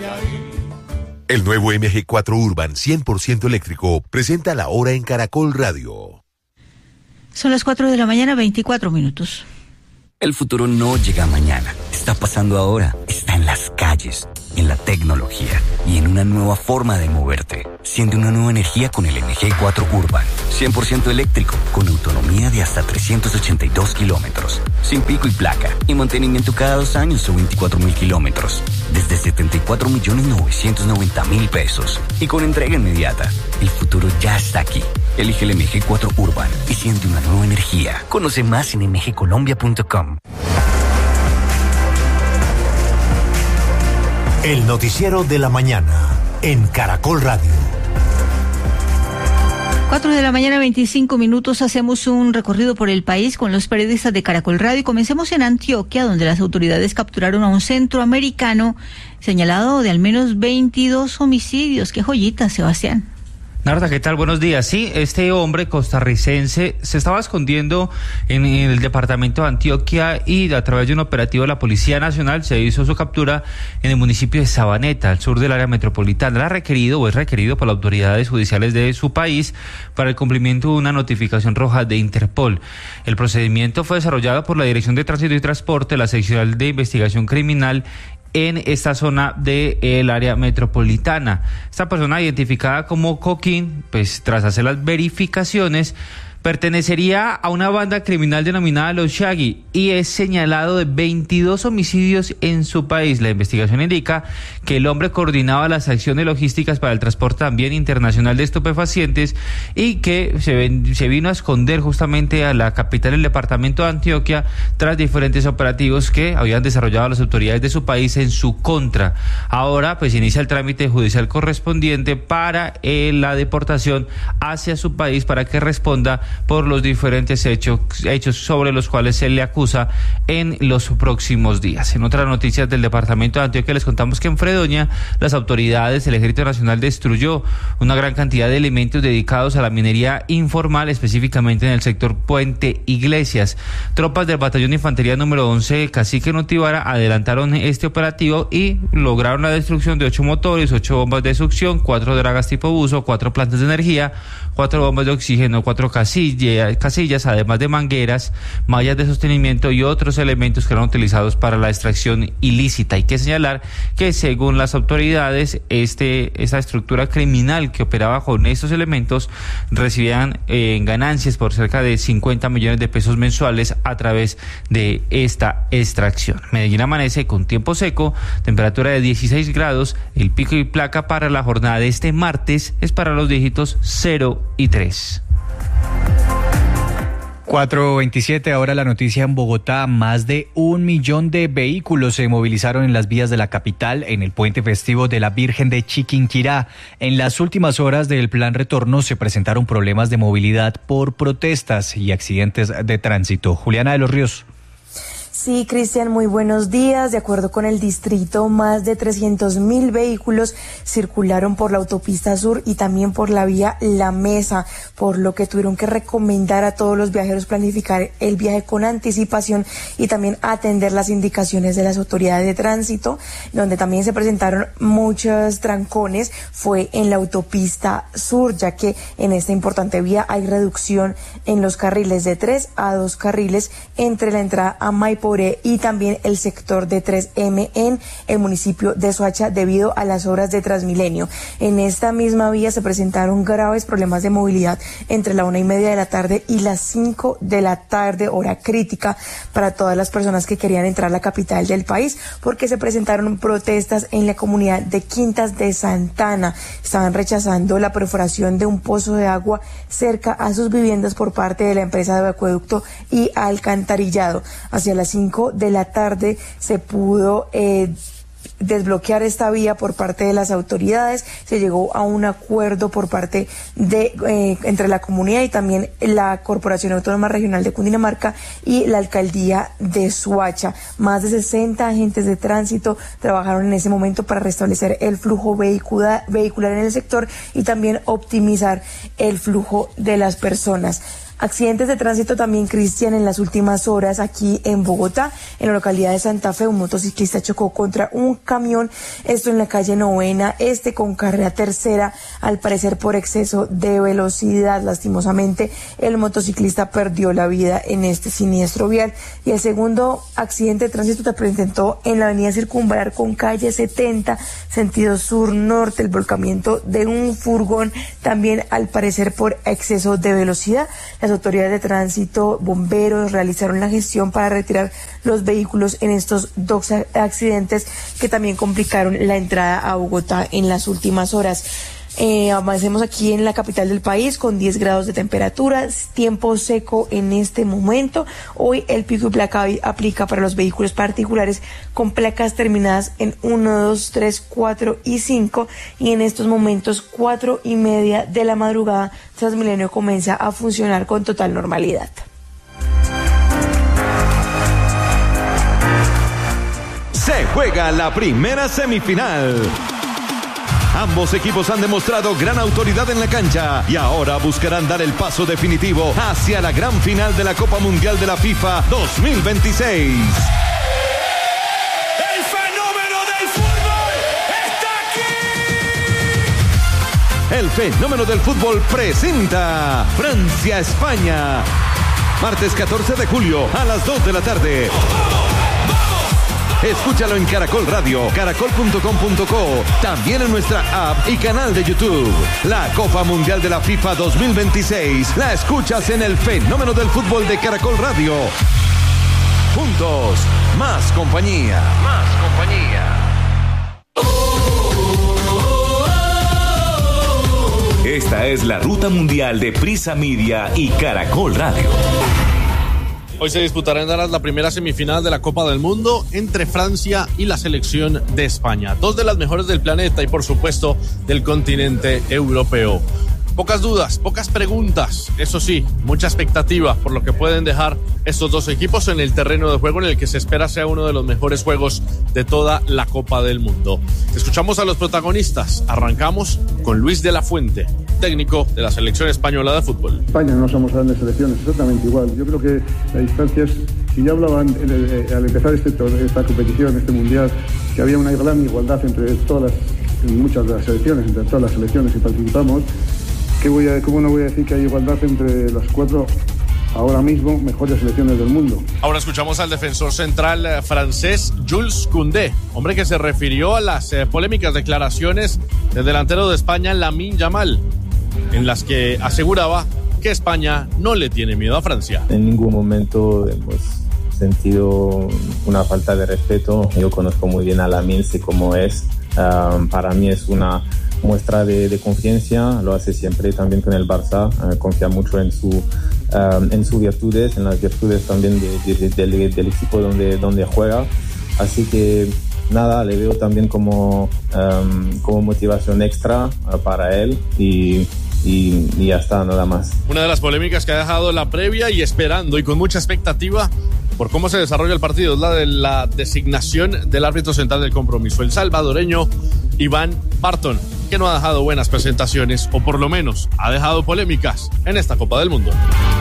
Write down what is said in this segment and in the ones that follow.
El nuevo MG4 Urban 100% eléctrico presenta la hora en Caracol Radio. Son las 4 de la mañana, 24 minutos. El futuro no llega mañana, está pasando ahora, está en las calles, en la tecnología y en una nueva forma de moverte. Siente una nueva energía con el MG4 Urban, 100% eléctrico, con autonomía de hasta 382 kilómetros, sin pico y placa, y mantenimiento cada 2 años o 24.000 kilómetros, desde 74.990.000 pesos, y con entrega inmediata. El futuro ya está aquí. Elige el MG4 Urban y siente una nueva energía. Conoce más en mgcolombia.com. El noticiero de la mañana en Caracol Radio. 4 de la mañana, 25 minutos. Hacemos un recorrido por el país con los periodistas de Caracol Radio y comencemos en Antioquia, donde las autoridades capturaron a un centroamericano señalado de al menos 22 homicidios. ¡Qué joyita, Sebastián! Narda, ¿qué tal? Buenos días. Sí, este hombre costarricense se estaba escondiendo en el departamento de Antioquia y a través de un operativo de la Policía Nacional se hizo su captura en el municipio de Sabaneta, al sur del área metropolitana. Era requerido o es requerido por las autoridades judiciales de su país para el cumplimiento de una notificación roja de Interpol. El procedimiento fue desarrollado por la Dirección de Tránsito y Transporte, la Seccional de Investigación Criminal en esta zona del área metropolitana. Esta persona, identificada como Coquín, pues tras hacer las verificaciones, pertenecería a una banda criminal denominada Los Shaggy y es señalado de 22 homicidios en su país. La investigación indica que el hombre coordinaba las acciones logísticas para el transporte también internacional de estupefacientes y que se vino a esconder justamente a la capital del departamento de Antioquia tras diferentes operativos que habían desarrollado las autoridades de su país en su contra. Ahora pues inicia el trámite judicial correspondiente para la deportación hacia su país para que responda por los diferentes hechos sobre los cuales se le acusa en los próximos días. En otras noticias del departamento de Antioquia les contamos que en Fredonia las autoridades del Ejército Nacional destruyó una gran cantidad de elementos dedicados a la minería informal, específicamente en el sector Puente Iglesias. Tropas del batallón de infantería número 11 Cacique Notibara adelantaron este operativo y lograron la destrucción de 8 motores, 8 bombas de succión, 4 dragas tipo buzo, 4 plantas de energía, 4 bombas de oxígeno, 4 casillas, además de mangueras, mallas de sostenimiento y otros elementos que eran utilizados para la extracción ilícita. Hay que señalar que según las autoridades, esta estructura criminal que operaba con estos elementos recibían ganancias por cerca de 50 millones de pesos mensuales a través de esta extracción. Medellín amanece con tiempo seco, temperatura de 16 grados, el pico y placa para la jornada de este martes es para los dígitos 0 y 3. 4:27, ahora la noticia en Bogotá. Más de 1 millón de vehículos se movilizaron en las vías de la capital en el puente festivo de la Virgen de Chiquinquirá. En las últimas horas del plan retorno se presentaron problemas de movilidad por protestas y accidentes de tránsito. Juliana de los Ríos. Sí, Cristian, muy buenos días. De acuerdo con el distrito, más de 300.000 vehículos circularon por la autopista sur y también por la vía La Mesa, por lo que tuvieron que recomendar a todos los viajeros planificar el viaje con anticipación y también atender las indicaciones de las autoridades de tránsito. Donde también se presentaron muchos trancones fue en la autopista sur, ya que en esta importante vía hay reducción en los carriles de 3 a 2 carriles entre la entrada a Maipo y también el sector de 3M en el municipio de Soacha debido a las obras de Transmilenio. En esta misma vía se presentaron graves problemas de movilidad entre la 1:30 de la tarde y las 5 de la tarde, hora crítica para todas las personas que querían entrar a la capital del país, porque se presentaron protestas en la comunidad de Quintas de Santana. Estaban rechazando la perforación de un pozo de agua cerca a sus viviendas por parte de la empresa de acueducto y alcantarillado. Hacia las 5 de la tarde se pudo desbloquear esta vía por parte de las autoridades. Se llegó a un acuerdo por parte de entre la comunidad y también la Corporación Autónoma Regional de Cundinamarca y la Alcaldía de Soacha. Más de 60 agentes de tránsito trabajaron en ese momento para restablecer el flujo vehicular en el sector y también optimizar el flujo de las personas. Accidentes de tránsito también, Cristian, en las últimas horas aquí en Bogotá. En la localidad de Santa Fe, un motociclista chocó contra un camión, esto en la calle Novena, con carrera tercera, al parecer por exceso de velocidad. Lastimosamente, el motociclista perdió la vida en este siniestro vial. Y el segundo accidente de tránsito se presentó en la avenida Circunvalar con calle 70, sentido sur-norte, el volcamiento de un furgón, también al parecer por exceso de velocidad. Las autoridades de tránsito, bomberos, realizaron la gestión para retirar los vehículos en estos dos accidentes que también complicaron la entrada a Bogotá en las últimas horas. Avancemos aquí en la capital del país con 10 grados de temperatura, tiempo seco en este momento. Hoy el pico y placa aplica para los vehículos particulares con placas terminadas en 1, 2, 3, 4 y 5, y en estos momentos 4:30 de la madrugada Transmilenio comienza a funcionar con total normalidad. Se juega la primera semifinal. Ambos equipos han demostrado gran autoridad en la cancha y ahora buscarán dar el paso definitivo hacia la gran final de la Copa Mundial de la FIFA 2026. ¡El fenómeno del fútbol está aquí! El fenómeno del fútbol presenta Francia-España. Martes 14 de julio a las 2 de la tarde. Escúchalo en Caracol Radio, caracol.com.co, también en nuestra app y canal de YouTube. La Copa Mundial de la FIFA 2026 la escuchas en el fenómeno del fútbol de Caracol Radio. Juntos, más compañía. Más compañía. Esta es la ruta mundial de Prisa Media y Caracol Radio. Hoy se disputará en Dallas la primera semifinal de la Copa del Mundo entre Francia y la selección de España. Dos de las mejores del planeta y, por supuesto, del continente europeo. Pocas dudas, pocas preguntas, eso sí, mucha expectativa por lo que pueden dejar estos dos equipos en el terreno de juego en el que se espera sea uno de los mejores juegos de toda la Copa del Mundo. Escuchamos a los protagonistas. Arrancamos con Luis de la Fuente, técnico de la selección española de fútbol. España no somos grandes selecciones, exactamente igual. Yo creo que la distancia es, si ya hablaban al empezar esta competición, este mundial, que había una gran igualdad entre muchas de las selecciones, entre todas las selecciones que participamos. ¿Cómo no voy a decir que hay igualdad entre las cuatro ahora mismo mejores selecciones del mundo? Ahora escuchamos al defensor central francés Jules Koundé, hombre que se refirió a las polémicas declaraciones del delantero de España, Lamine Yamal, en las que aseguraba que España no le tiene miedo a Francia. En ningún momento hemos sentido una falta de respeto. Yo conozco muy bien a Lamine, sé cómo es. Para mí es una muestra de confianza, lo hace siempre también con el Barça, confía mucho en sus virtudes, en las virtudes también del equipo donde juega, así que nada, le veo también como motivación extra para él y ya está, nada más. Una de las polémicas que ha dejado la previa y esperando y con mucha expectativa por cómo se desarrolla el partido es la de la designación del árbitro central del compromiso, el salvadoreño Iván Barton, que no ha dejado buenas presentaciones, o por lo menos ha dejado polémicas en esta Copa del Mundo.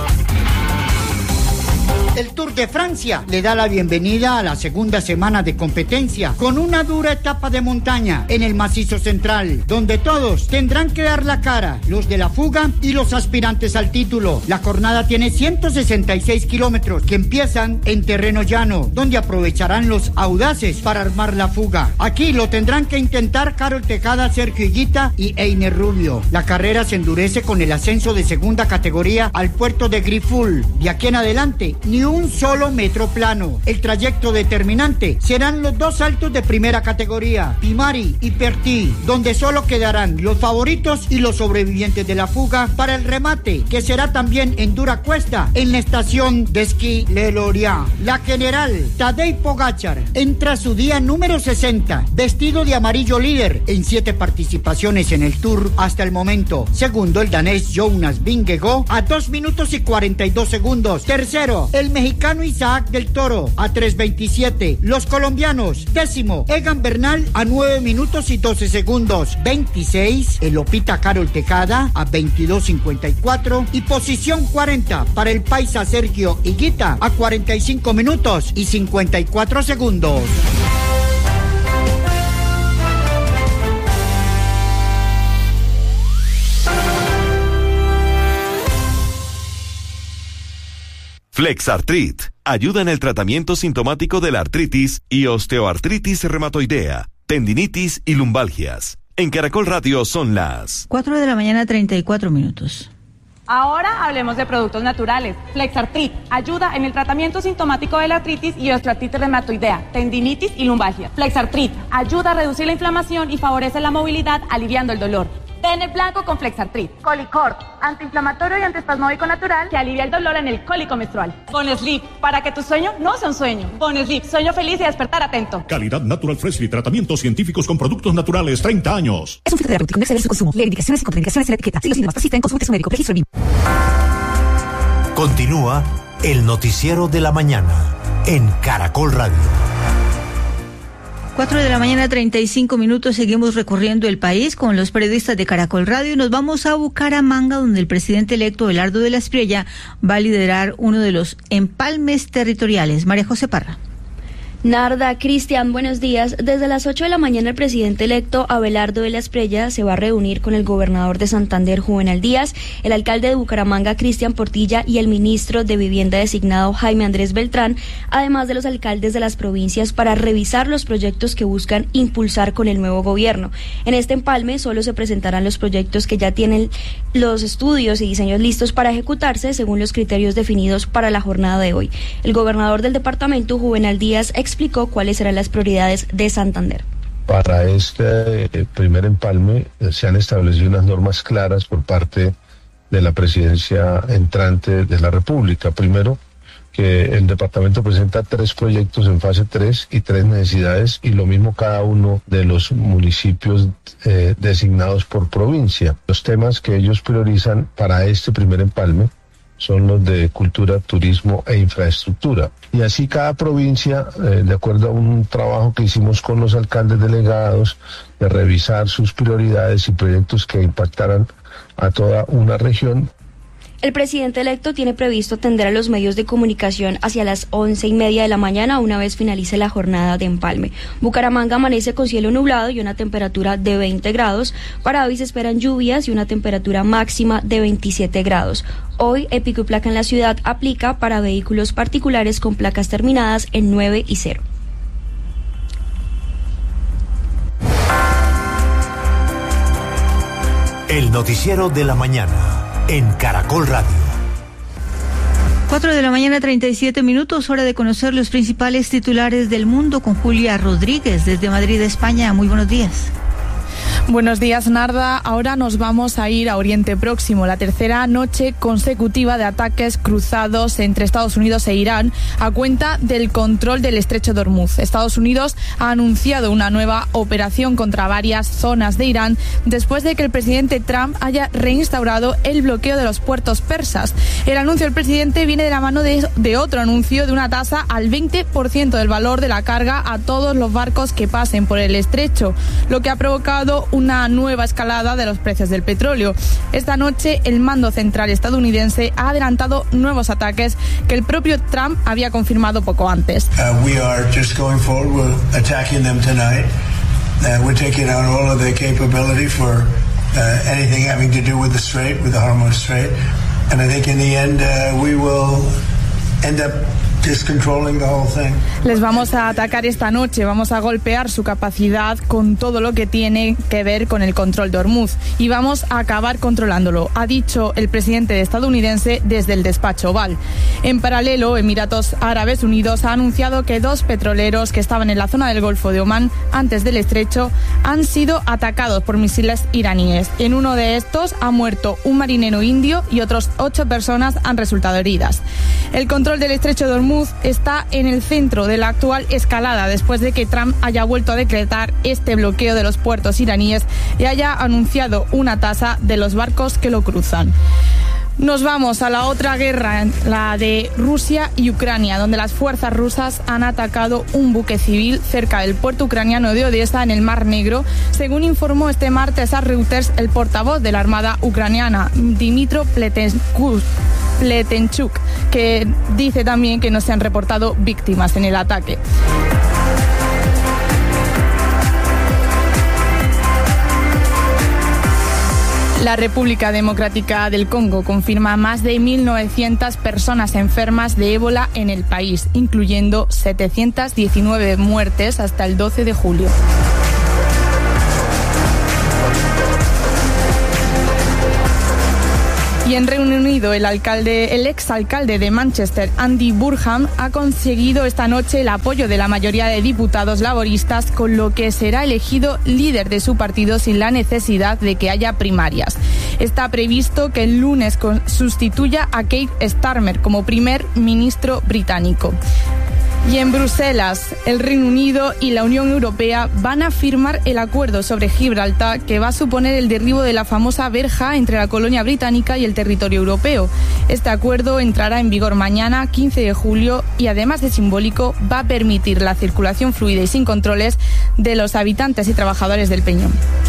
El Tour de Francia le da la bienvenida a la segunda semana de competencia con una dura etapa de montaña en el macizo central, donde todos tendrán que dar la cara, los de la fuga y los aspirantes al título. La jornada tiene 166 kilómetros que empiezan en terreno llano, donde aprovecharán los audaces para armar la fuga. Aquí lo tendrán que intentar Carol Tejada, Sergio Higuita y Einer Rubio. La carrera se endurece con el ascenso de segunda categoría al puerto de Griffull. De aquí en adelante, ni un solo metro plano. El trayecto determinante serán los dos saltos de primera categoría, Pimari y Pertí, donde solo quedarán los favoritos y los sobrevivientes de la fuga para el remate, que será también en dura cuesta en la estación de esquí Le Lorient. La general Tadej Pogačar entra a su día número 60, vestido de amarillo líder en 7 participaciones en el Tour hasta el momento. Segundo, el danés Jonas Vingegaard a 2 minutos y 42 segundos. Tercero, el mexicano Isaac del Toro a 3:27. Los colombianos, 10º, Egan Bernal a 9 minutos y 12 segundos. 26, el Lopita Carol Tejada a 22:54. Y posición 40 para el paisa Sergio Higuita a 45 minutos y 54 segundos. Flexartrit ayuda en el tratamiento sintomático de la artritis y osteoartritis reumatoidea, tendinitis y lumbalgias. En Caracol Radio son las 4 de la mañana, 34 minutos. Ahora hablemos de productos naturales. Flexartrit ayuda en el tratamiento sintomático de la artritis y osteoartritis reumatoidea, tendinitis y lumbalgia. Flexartrit ayuda a reducir la inflamación y favorece la movilidad, aliviando el dolor. Den el blanco con Flexartrit. Colicort, antiinflamatorio y antiespasmódico natural que alivia el dolor en el cólico menstrual. Bonesleep, para que tu sueño no sea un sueño. Bonesleep, sueño feliz y despertar atento. Calidad Natural Freshly, tratamientos científicos con productos naturales, 30 años. Es un fitoterapéutico, no exceder su consumo. Leer indicaciones y contraindicaciones en la etiqueta. Si los síntomas persisten, consulte su médico. Registro BIM. Continúa el noticiero de la mañana en Caracol Radio. 4 de la mañana, 35 minutos. Seguimos recorriendo el país con los periodistas de Caracol Radio y nos vamos a Bucaramanga, donde el presidente electo Abelardo de la Espriella va a liderar uno de los empalmes territoriales. María José Parra. Narda, Cristian, buenos días. Desde las 8 de la mañana el presidente electo Abelardo de la Espriella se va a reunir con el gobernador de Santander, Juvenal Díaz, el alcalde de Bucaramanga, Cristian Portilla, y el ministro de Vivienda designado, Jaime Andrés Beltrán, además de los alcaldes de las provincias, para revisar los proyectos que buscan impulsar con el nuevo gobierno. En este empalme solo se presentarán los proyectos que ya tienen los estudios y diseños listos para ejecutarse según los criterios definidos para la jornada de hoy. El gobernador del departamento, Juvenal Díaz, explicó cuáles serán las prioridades de Santander. Para este primer empalme se han establecido unas normas claras por parte de la presidencia entrante de la República. Primero, que el departamento presenta 3 proyectos en fase 3 y 3 necesidades, y lo mismo cada uno de los municipios designados por provincia. Los temas que ellos priorizan para este primer empalme son los de cultura, turismo e infraestructura. Y así cada provincia, de acuerdo a un trabajo que hicimos con los alcaldes delegados, de revisar sus prioridades y proyectos que impactaran a toda una región. El presidente electo tiene previsto atender a los medios de comunicación hacia las 11:30 de la mañana, una vez finalice la jornada de empalme. Bucaramanga amanece con cielo nublado y una temperatura de 20 grados. Para hoy se esperan lluvias y una temperatura máxima de 27 grados. Hoy el pico y placa en la ciudad aplica para vehículos particulares con placas terminadas en 9 y 0. El noticiero de la mañana en Caracol Radio. 4 de la mañana, 37 minutos, hora de conocer los principales titulares del mundo con Julia Rodríguez desde Madrid, España. Muy buenos días. Buenos días, Narda. Ahora nos vamos a ir a Oriente Próximo. La tercera noche consecutiva de ataques cruzados entre Estados Unidos e Irán a cuenta del control del estrecho de Hormuz. Estados Unidos ha anunciado una nueva operación contra varias zonas de Irán después de que el presidente Trump haya reinstaurado el bloqueo de los puertos persas. El anuncio del presidente viene de la mano de otro anuncio de una tasa al 20% del valor de la carga a todos los barcos que pasen por el estrecho, lo que ha provocado una nueva escalada de los precios del petróleo. Esta noche el mando central estadounidense ha adelantado nuevos ataques que el propio Trump había confirmado poco antes. We are just going forward. We're attacking them tonight. We're taking out all of their capability for anything having to do with the Strait, with the Hormuz Strait. And I think in the end we will end up discontrolling the whole thing. Les vamos a atacar esta noche, vamos a golpear su capacidad con todo lo que tiene que ver con el control de Hormuz y vamos a acabar controlándolo, ha dicho el presidente estadounidense desde el despacho Oval. En paralelo, Emiratos Árabes Unidos ha anunciado que 2 petroleros que estaban en la zona del Golfo de Omán antes del estrecho han sido atacados por misiles iraníes. En uno de estos ha muerto un marinero indio y otras 8 personas han resultado heridas. El control del estrecho de Hormuz está en el centro de la actual escalada después de que Trump haya vuelto a decretar este bloqueo de los puertos iraníes y haya anunciado una tasa de los barcos que lo cruzan. Nos vamos a la otra guerra, la de Rusia y Ucrania, donde las fuerzas rusas han atacado un buque civil cerca del puerto ucraniano de Odessa en el Mar Negro, según informó este martes a Reuters el portavoz de la Armada ucraniana, Dmytro Pletenchuk, que dice también que no se han reportado víctimas en el ataque. La República Democrática del Congo confirma más de 1.900 personas enfermas de ébola en el país, incluyendo 719 muertes hasta el 12 de julio. Y en Reino Unido, el exalcalde de Manchester, Andy Burnham, ha conseguido esta noche el apoyo de la mayoría de diputados laboristas, con lo que será elegido líder de su partido sin la necesidad de que haya primarias. Está previsto que el lunes sustituya a Keir Starmer como primer ministro británico. Y en Bruselas, el Reino Unido y la Unión Europea van a firmar el acuerdo sobre Gibraltar, que va a suponer el derribo de la famosa verja entre la colonia británica y el territorio europeo. Este acuerdo entrará en vigor mañana, 15 de julio, y además de simbólico, va a permitir la circulación fluida y sin controles de los habitantes y trabajadores del Peñón.